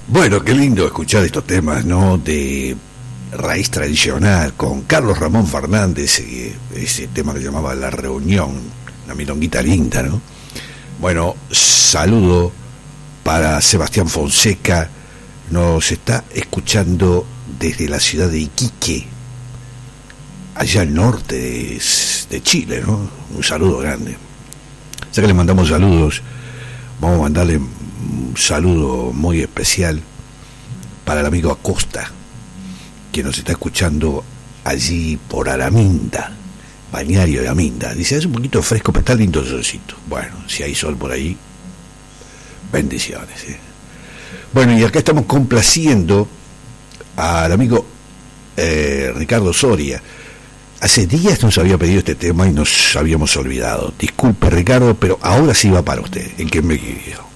Bueno, qué lindo escuchar estos temas, ¿no? De raíz tradicional, con Carlos Ramón Fernández, ese tema que llamaba La Reunión, una milonguita linda, ¿no? Bueno, saludo para Sebastián Fonseca, nos está escuchando desde la ciudad de Iquique, allá al norte de Chile, ¿no? Un saludo grande. Ya que le mandamos saludos, vamos a mandarle un saludo muy especial para el amigo Acosta, que nos está escuchando allí por Araminda, balneario de Aminda. Dice, es un poquito fresco, pero está lindo el solcito. Bueno, si hay sol por ahí, bendiciones, ¿eh? Bueno, y acá estamos complaciendo al amigo Ricardo Soria. Hace días nos había pedido este tema y nos habíamos olvidado. Disculpe, Ricardo, pero ahora sí va para usted, el que me guió.